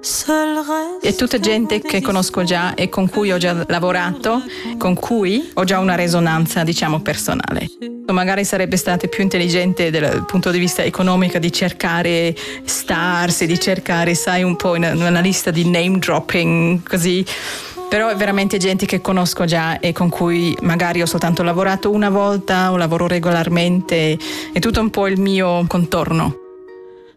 È tutta gente che conosco già e con cui ho già lavorato, con cui ho già una risonanza, diciamo, personale. Magari sarebbe stato più intelligente dal punto di vista economico di cercare stars, di cercare, sai, un po' una lista di name dropping, così. Però è veramente gente che conosco già e con cui magari ho soltanto lavorato una volta o lavoro regolarmente, è tutto un po' il mio contorno.